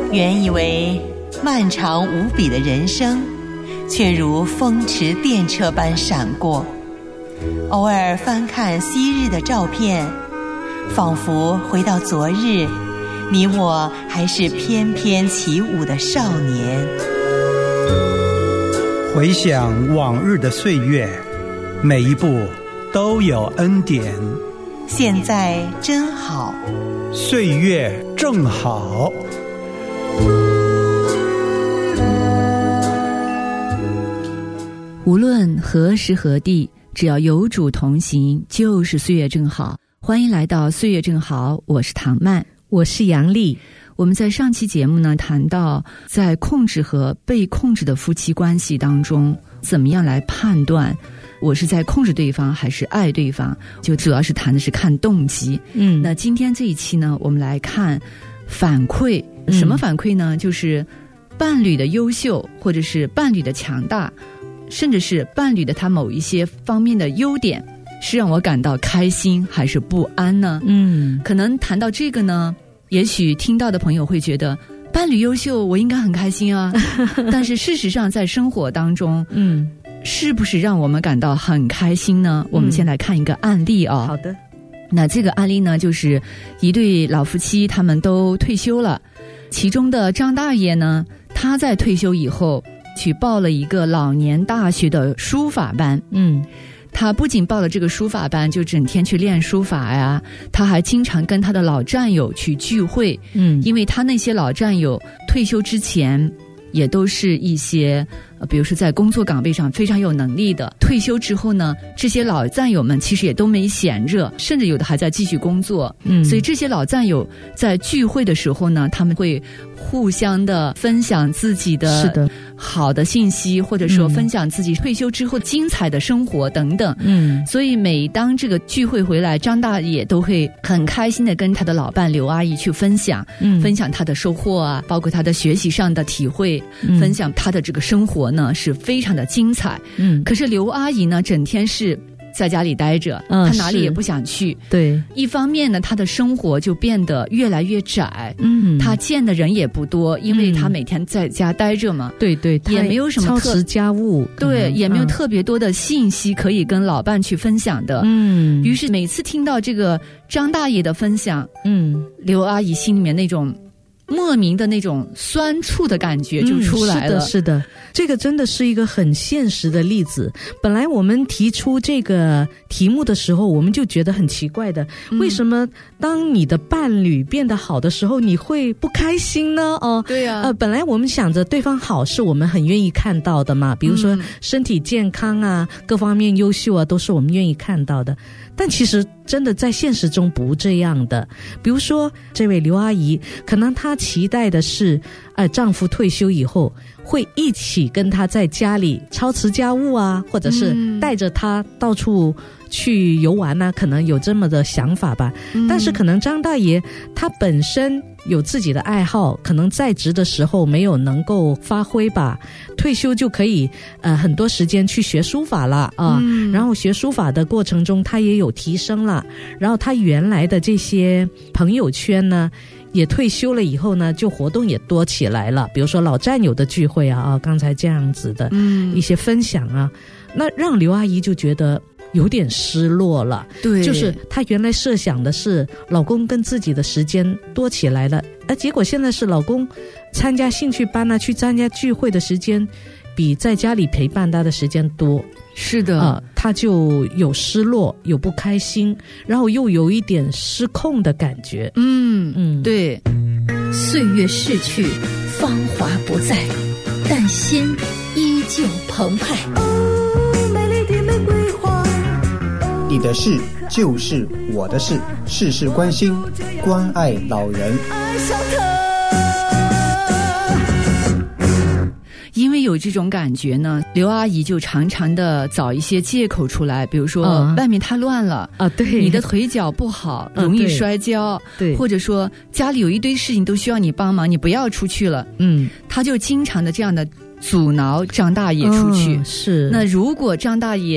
原以为漫长无比的人生，却如风驰电掣般闪过。偶尔翻看昔日的照片，仿佛回到昨日，你我还是翩翩起舞的少年。 回想往日的岁月，每一步都有恩典。 现在真好， 岁月正好。 无论何时何地，只要有主同行，就是岁月正好。欢迎来到岁月正好，我是唐曼， 我是杨丽。 我们在上期节目呢谈到，在控制和被控制的夫妻关系当中，怎么样来判断我是在控制对方还是爱对方，就主要是谈的是看动机。那今天这一期呢，我们来看反馈。什么反馈呢？就是伴侣的优秀，或者是伴侣的强大，甚至是伴侣的他某一些方面的优点，是让我感到开心还是不安呢？可能谈到这个呢，也许听到的朋友会觉得伴侣优秀我应该很开心啊但是事实上在生活当中是不是让我们感到很开心呢？我们先来看一个案例啊。 好的。 那这个案例呢，就是一对老夫妻，他们都退休了，其中的张大爷呢，他在退休以后去报了一个老年大学的书法班。他不仅报了这个书法班，就整天去练书法呀，他还经常跟他的老战友去聚会。因为他那些老战友退休之前也都是一些比如说在工作岗位上非常有能力的，退休之后呢，这些老战友们其实也都没闲着，甚至有的还在继续工作。所以这些老战友在聚会的时候呢，他们会互相的分享自己的好的信息，或者说分享自己退休之后精彩的生活等等。所以每当这个聚会回来，张大爷都会很开心的跟他的老伴刘阿姨去分享他的收获啊，包括他的学习上的体会，分享他的这个生活呢是非常的精彩。可是刘阿姨呢，整天是在家里待着，她哪里也不想去。对，一方面呢，她的生活就变得越来越窄。她见的人也不多，因为她每天在家待着嘛。对，也没有什么操持家务。 对，也没有特别多的信息可以跟老伴去分享的。于是每次听到这个张大爷的分享，刘阿姨心里面那种莫名的那种酸楚的感觉就出来了。 是的，这个真的是一个很现实的例子。本来我们提出这个题目的时候，我们就觉得很奇怪的，为什么当你的伴侣变得好的时候，你会不开心呢？对啊，本来我们想着对方好是我们很愿意看到的嘛，比如说身体健康啊，各方面优秀啊，都是我们愿意看到的。但其实真的在现实中不这样的。比如说这位刘阿姨，可能她期待的是丈夫退休以后会一起跟她在家里操持家务啊，或者是带着她到处去游玩啊，可能有这么的想法吧。但是可能张大爷他本身有自己的爱好，可能在职的时候没有能够发挥吧，退休就可以很多时间去学书法了啊。然后学书法的过程中他也有提升了，然后他原来的这些朋友圈呢也退休了以后呢，就活动也多起来了，比如说老战友的聚会啊，刚才这样子的一些分享啊，那让刘阿姨就觉得有点失落了。对，就是她原来设想的是老公跟自己的时间多起来了，结果现在是老公参加兴趣班啊，去参加聚会的时间比在家里陪伴她的时间多。是的，她就有失落，有不开心，然后又有一点失控的感觉。对。 岁月逝去，芳华不再，但心依旧澎湃。 你的事就是我的事，事事关心，关爱老人。 因为有这种感觉呢，刘阿姨就常常的找一些借口出来，比如说外面太乱了啊，对，你的腿脚不好，容易摔跤，对，或者说家里有一堆事情都需要你帮忙，你不要出去了。她就经常的这样的阻挠张大爷出去。是，那如果张大爷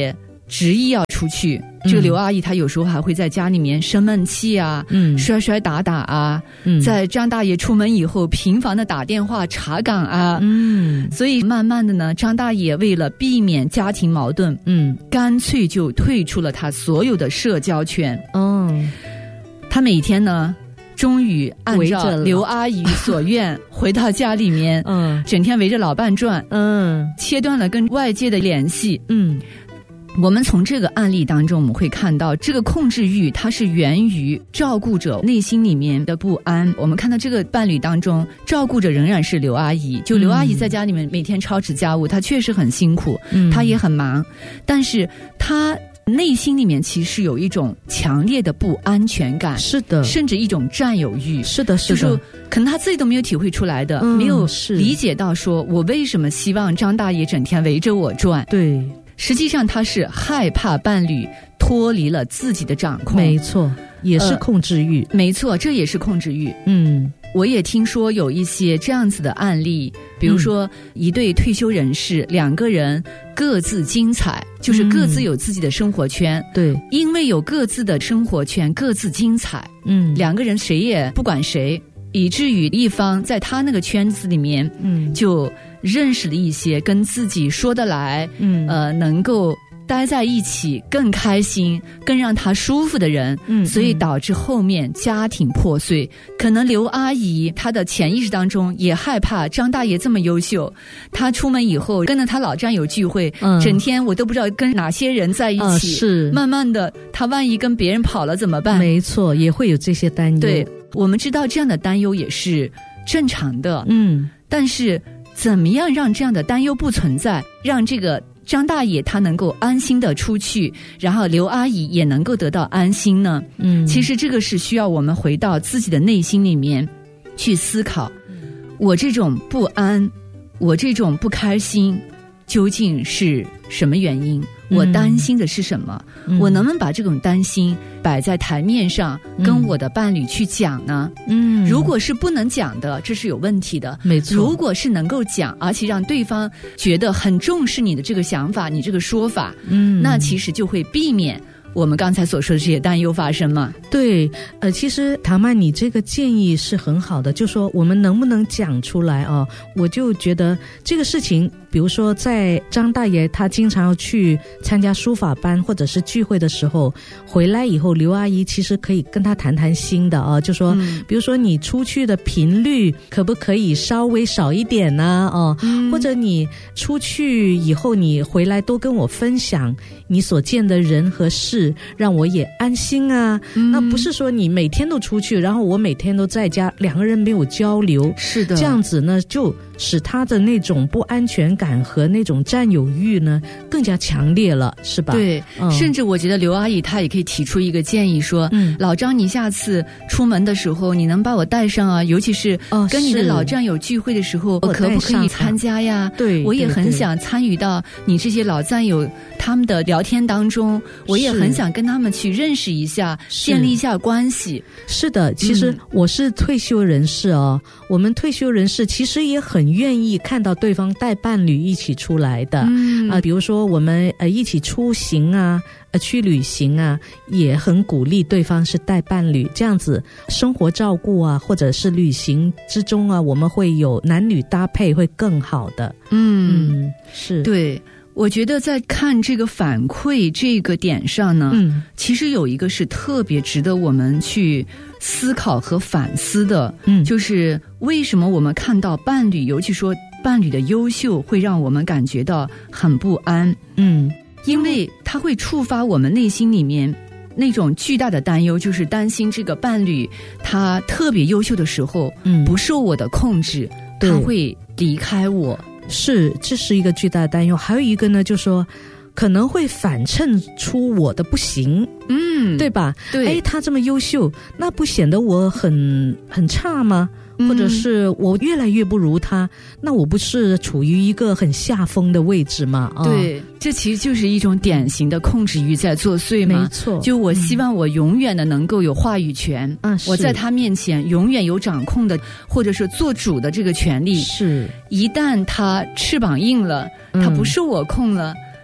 执意要出去。这个刘阿姨她有时候还会在家里面生闷气啊，摔摔打打啊，在张大爷出门以后频繁的打电话查岗啊，所以慢慢的呢，张大爷为了避免家庭矛盾，干脆就退出了他所有的社交圈。他每天呢终于按照刘阿姨所愿回到家里面，整天围着老伴转，切断了跟外界的联系。我们从这个案例当中，我们会看到这个控制欲它是源于照顾者内心里面的不安。我们看到这个伴侣当中，照顾者仍然是刘阿姨，就刘阿姨在家里面每天操持家务，她确实很辛苦，她也很忙，但是她内心里面其实有一种强烈的不安全感， 是的， 甚至一种占有欲， 是的，是的， 就是可能他自己都没有体会出来的，没有理解到说我为什么希望张大爷整天围着我转。 对， 实际上他是害怕伴侣脱离了自己的掌控， 没错，也是控制欲， 没错，这也是控制欲。我也听说有一些这样子的案例，比如说一对退休人士，两个人各自精彩，就是各自有自己的生活圈， 对， 因为有各自的生活圈，各自精彩，两个人谁也不管谁，以至于一方在他那个圈子里面，就认识了一些跟自己说得来，能够待在一起更开心更让他舒服的人，所以导致后面家庭破碎。可能刘阿姨她的潜意识当中也害怕张大爷这么优秀，她出门以后跟着她老战友聚会，整天我都不知道跟哪些人在一起，是慢慢的她万一跟别人跑了怎么办？ 没错，也会有这些担忧。 对，我们知道这样的担忧也是正常的，但是怎么样让这样的担忧不存在，让这个张大爷他能够安心的出去，然后刘阿姨也能够得到安心呢？其实这个是需要我们回到自己的内心里面去思考，我这种不安，我这种不开心究竟是什么原因？我担心的是什么？我能不能把这种担心摆在台面上，跟我的伴侣去讲呢？如果是不能讲的，这是有问题的。 没错。 如果是能够讲，而且让对方觉得很重视你的这个想法，你这个说法，那其实就会避免我们刚才所说的这些担忧发生嘛。 对，其实唐曼你这个建议是很好的，就说我们能不能讲出来啊？我就觉得这个事情，比如说在张大爷他经常要去参加书法班或者是聚会的时候，回来以后刘阿姨其实可以跟他谈谈心的啊，就说比如说你出去的频率可不可以稍微少一点呢？或者你出去以后你回来多跟我分享你所见的人和事，让我也安心啊。那不是说你每天都出去，然后我每天都在家，两个人没有交流， 是的， 这样子呢就使他的那种不安全感和那种占有欲呢更加强烈了，是吧？ 对，甚至我觉得刘阿姨她也可以提出一个建议说，老张你下次出门的时候你能把我带上啊，尤其是跟你的老战友聚会的时候，我可不可以参加呀？对，我也很想参与到你这些老战友他们的聊天当中，我也很想跟他们去认识一下，建立一下关系。 是的，其实我是退休人士我们退休人士其实也很愿意看到对方带伴侣一起出来的，比如说我们一起出行啊，去旅行啊，也很鼓励对方是带伴侣，这样子生活照顾啊，或者是旅行之中啊，我们会有男女搭配会更好的。是， 对。我觉得在看这个反馈这个点上呢，其实有一个是特别值得我们去思考和反思的，就是为什么我们看到伴侣，尤其说伴侣的优秀，会让我们感觉到很不安。因为它会触发我们内心里面那种巨大的担忧，就是担心这个伴侣他特别优秀的时候，不受我的控制，他会离开我。 是，这是一个巨大的担忧。还有一个呢，就是说可能会反衬出我的不行，对吧？对，他这么优秀，那不显得我很差吗？或者是我越来越不如他，那我不是处于一个很下风的位置吗？ 对，这其实就是一种典型的控制欲在作祟嘛。 没错， 就我希望我永远的能够有话语权，我在他面前永远有掌控的或者是做主的这个权利。是，一旦他翅膀硬了，他不受我控了，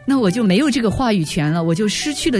那我就没有这个话语权了，我就失去了